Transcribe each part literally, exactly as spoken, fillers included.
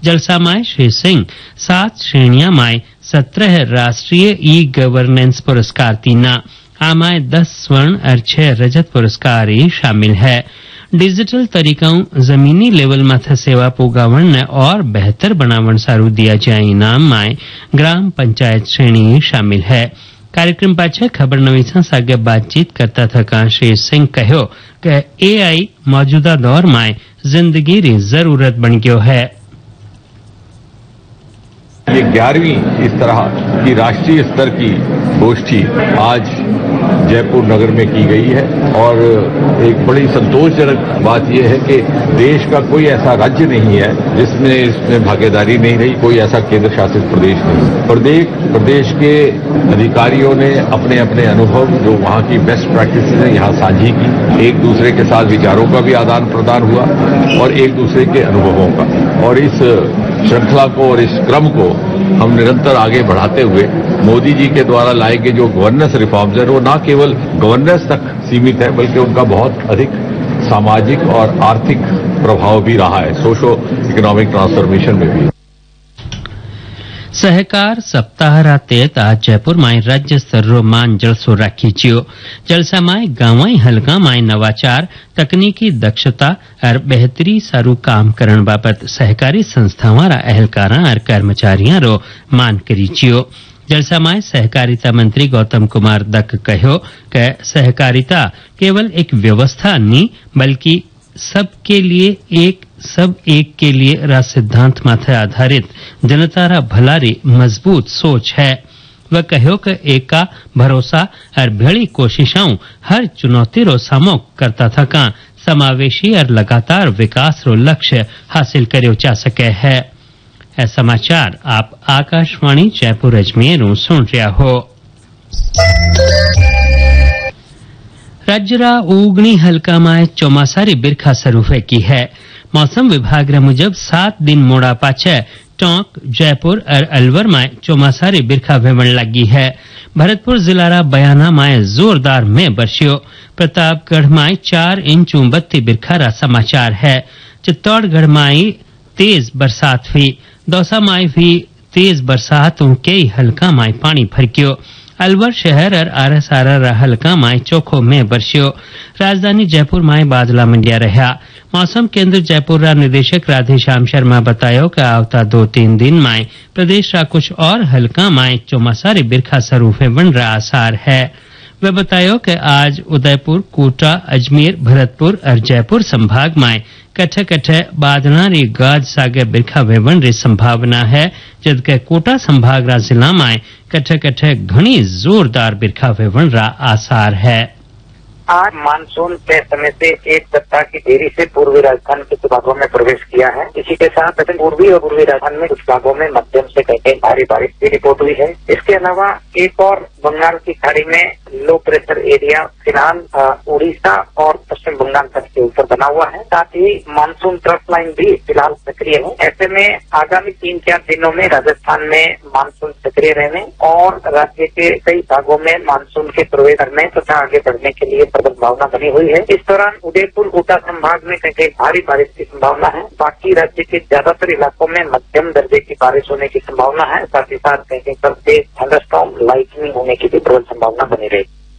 जलसा माय श्री सिंह सात श्रेणियां माय सत्रह राष्ट्रीय ई गवर्नेंस पुरस्कार तीना आमाय दस स्वर्ण और छह रजत पुरस्कार शामिल है। डिजिटल तरीकाओं जमीनी लेवल माथे सेवा पोगावण ने और बेहतर बनावण सारू दिया जाए इनाम माय ग्राम पंचायत श्रेणी शामिल है। कार्यक्रम पाछे खबर नवीसा सागे बातचीत करता थका श्री सिंह कहो कि एआई मौजूदा दौर में जिंदगी री जरूरत बन गयो है। ये ग्यारहवीं इस तरह की राष्ट्रीय स्तर की गोष्ठी आज जयपुर नगर में की गई है और एक बड़ी संतोषजनक बात यह है कि देश का कोई ऐसा राज्य नहीं है जिसमें इसमें भागीदारी नहीं रही, कोई ऐसा केंद्र शासित प्रदेश नहीं। प्रत्येक प्रदेश के अधिकारियों ने अपने अपने अनुभव जो वहां की बेस्ट प्रैक्टिसेस हैं यहाँ साझी की, एक दूसरे के साथ विचारों का भी आदान प्रदान हुआ और एक दूसरे के अनुभवों का, और इस श्रृंखला को और इस क्रम को हम निरंतर आगे बढ़ाते हुए मोदी जी के द्वारा लाए गए जो गवर्नेंस रिफॉर्म्स है वो न केवल गवर्नेंस तक सीमित है बल्कि उनका बहुत अधिक सामाजिक और आर्थिक प्रभाव भी रहा है, सोशो इकोनॉमिक ट्रांसफॉर्मेशन में भी। सहकार सप्ताह रातेत आज जयपुर में राज्य स्तर मान जलसो राखी छियो। जलसा में गांवाई हलका में नवाचार तकनीकी दक्षता और बेहतरी सारू काम करण बाबत सहकारी संस्थावां अहलकारा और कर्मचारियों रो मान करी छियो। जलसा में सहकारिता मंत्री गौतम कुमार दक कहो कि सहकारिता केवल एक व्यवस्था नहीं बल्कि सबके लिए एक सब एक के लिए रा सिद्धांत माथे आधारित जनता रा भलारी मजबूत सोच है। वह कहो कि एका भरोसा और भली कोशिशों हर चुनौती रो सामो करता थका समावेशी और लगातार विकास रो लक्ष्य हासिल करो जा सके है। ऐ समाचार आप आकाशवाणी जयपुर अजमेर सुन रहा हो। राज्य रा उगनी हल्का में चौमासारी बिरखा शुरू की है। मौसम विभाग रे मुजब सात दिन मोड़ा पाछे टोंक जयपुर और अलवर में चौमासारी बिरखा वेवण लगी है। भरतपुर जिला रा बयाना में जोरदार में बरस्यो। प्रतापगढ़ में चार इंच बत्ती बिरखा रा समाचार है। चित्तौड़गढ़ में तेज बरसात हुई। दौसा में भी तेज बरसात कई हल्का में पानी भरक्यो। अलवर शहर और आरस आरा हल्का में चोखो में बरस्यो। राजधानी जयपुर में बादला मंडिया रहा। मौसम केंद्र जयपुर रा निदेशक राधेश्याम शर्मा बतायो कि आवता दो तीन दिन में प्रदेश रा कुछ और हल्का में चौमासारी बिरखा शुरू होने रा आसार है। वे बतायो कि आज उदयपुर कोटा अजमेर भरतपुर और जयपुर संभाग में कठे कठे बादना री गाज सागे बिरखा वेवन री संभावना है, जबकि कोटा संभाग रा जिला में कठे कठे घनी जोरदार बिरखा वेवन रा आसार है। आज मानसून तय समय से एक सप्ताह की देरी से पूर्वी राजस्थान के कुछ भागों में प्रवेश किया है। इसी के साथ दक्षिण पूर्वी और पूर्वी राजस्थान में कुछ भागों में मध्यम से कहीं कहीं भारी बारिश की रिपोर्ट हुई है। इसके अलावा एक और बंगाल की खाड़ी में लो प्रेशर एरिया फिलहाल उड़ीसा और पश्चिम बंगाल तक के ऊपर बना हुआ है। साथ ही मानसून ट्रफ लाइन भी फिलहाल सक्रिय है। ऐसे में आगामी तीन चार दिनों में राजस्थान में मानसून सक्रिय रहने और राज्य के कई भागों में मानसून के प्रवेश करने तथा आगे बढ़ने के लिए संभावना बनी हुई है। इस दौरान उदयपुर कोटा संभाग में कहीं कहीं भारी बारिश की संभावना है। बाकी राज्य के ज्यादातर इलाकों में मध्यम दर्जे की बारिश होने की संभावना है। साथ ही साथ कहीं कहीं पर तेज थंडरस्टॉर्म लाइटनिंग होने की भी प्रबल संभावना बनी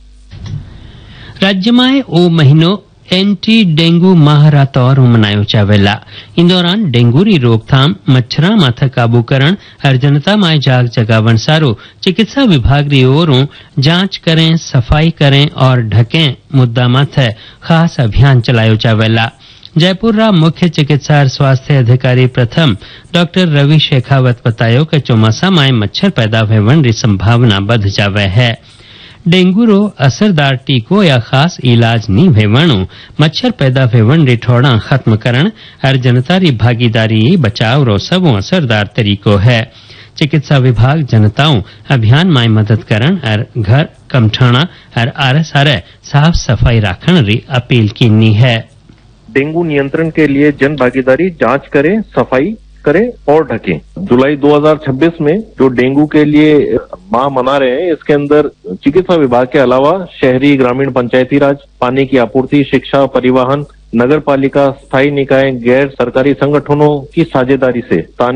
रहेगी। राज्य में ओ महीनो एंटी डेंगू माह रा तौर मनायो जावेला। इन दौरान डेंगू री रोकथाम मच्छरा माथे काबू करण और जनता में जाग जगावन सारू चिकित्सा विभाग री ओरों जांच करें, सफाई करें और ढकें मुद्दा माथे खास अभियान चलायो जावेला। जयपुर रा मुख्य चिकित्सा और स्वास्थ्य अधिकारी प्रथम डॉक्टर रवि शेखावत बतायो कि चौमासा में मच्छर पैदा होवन री संभावना बढ़ जावे है। डेंगू रो असरदार टीको या खास इलाज नी भेवणु मच्छर पैदा भेवण री ठोड़ा खत्म करण और जनता री भागीदारी बचाव रो सबो असरदार तरीको है। चिकित्सा विभाग जनताओं अभियान में मदद करण और घर कमठाणा और आरे सारे साफ सफाई राखण री अपील कीनी है। डेंगू नियंत्रण के लिए जन भागीदारी, जांच करें, सफाई करें और ढकें। जुलाई दो हज़ार छब्बीस में जो डेंगू के लिए माह मना रहे हैं, इसके अंदर चिकित्सा विभाग के अलावा शहरी ग्रामीण पंचायती राज, पानी की आपूर्ति, शिक्षा, परिवहन, नगर पालिका, स्थायी निकाय, गैर सरकारी संगठनों की साझेदारी से